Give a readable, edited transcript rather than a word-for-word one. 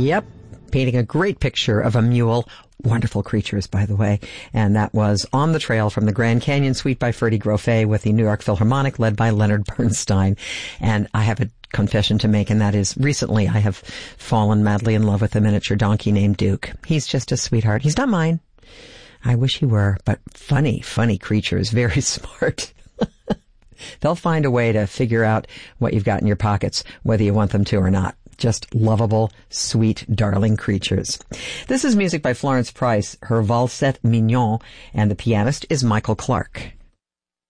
Yep, painting a great picture of a mule. Wonderful creatures, by the way. And that was On the Trail from the Grand Canyon Suite by Ferdy Grofé with the New York Philharmonic led by Leonard Bernstein. And I have a confession to make, and that is recently I have fallen madly in love with a miniature donkey named Duke. He's just a sweetheart. He's not mine. I wish he were, but funny creatures, very smart. They'll find a way to figure out what you've got in your pockets, whether you want them to or not. Just lovable, sweet, darling creatures. This is music by Florence Price, her Valsette Mignon, and the pianist is Michael Clark.